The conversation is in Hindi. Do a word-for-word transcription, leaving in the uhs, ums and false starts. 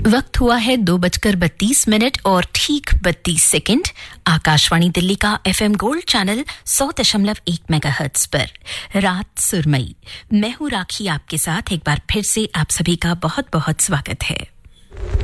वक्त हुआ है दो बजकर बत्तीस मिनट और ठीक बत्तीस सेकंड। आकाशवाणी दिल्ली का एफएम गोल्ड चैनल सौ दशमलव एक मेगाहर्ट्ज पर रात सुरमई। मैं हूं राखी, आपके साथ एक बार फिर से आप सभी का बहुत बहुत स्वागत है।